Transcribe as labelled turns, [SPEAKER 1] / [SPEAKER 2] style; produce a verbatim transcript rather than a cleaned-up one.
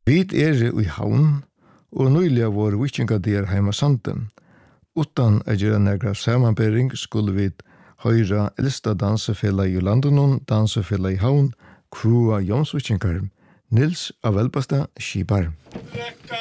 [SPEAKER 1] Vi er i havn, og nylig var vikingader heima sanden. Utan å gjøre nægra samanbering skulle vi høyra eldsta dansefella i London, dansefella i havn, Krua Jonsvikingar, Nils av Velbasta Skibar.